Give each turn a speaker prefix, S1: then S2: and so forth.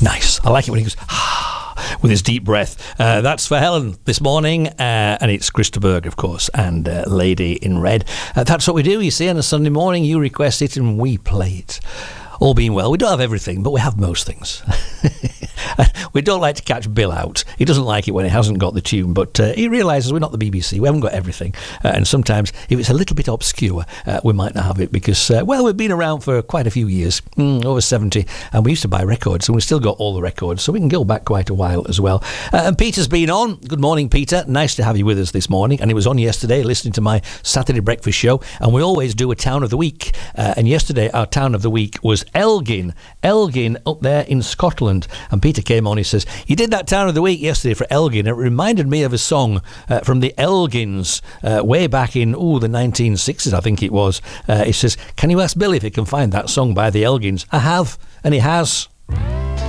S1: Nice. I like it when he goes, with his deep breath. That's for Helen this morning, and it's Krista Berg, of course, and Lady in Red. That's what we do, you see, on a Sunday morning. You request it and we play it. All being well, we don't have everything, but we have most things. We don't like to catch Bill out. He doesn't like it when he hasn't got the tune, but he realises we're not the BBC. We haven't got everything. And sometimes, if it's a little bit obscure, we might not have it because, we've been around for quite a few years, over 70, and we used to buy records, and we've still got all the records, so we can go back quite a while as well. And Peter's been on. Good morning, Peter. Nice to have you with us this morning. And he was on yesterday listening to my Saturday breakfast show, and we always do a Town of the Week. And yesterday, our Town of the Week was Elgin up there in Scotland. And Peter came on, he says, you did that Town of the Week yesterday for Elgin. It reminded me of a song from the Elgins way back in the 1960s, I think it was. He says, can you ask Billy if he can find that song by the Elgins? I have, and he has.